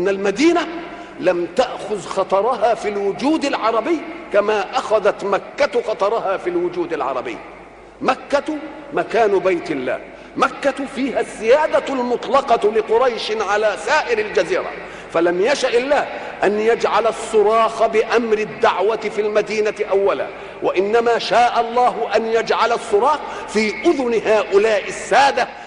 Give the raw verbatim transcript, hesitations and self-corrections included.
أن المدينة لم تأخذ خطرها في الوجود العربي كما أخذت مكة خطرها في الوجود العربي. مكة مكان بيت الله، مكة فيها السيادة المطلقة لقريش على سائر الجزيرة، فلم يشأ الله أن يجعل الصراخ بأمر الدعوة في المدينة أولا، وإنما شاء الله أن يجعل الصراخ في أذن هؤلاء السادة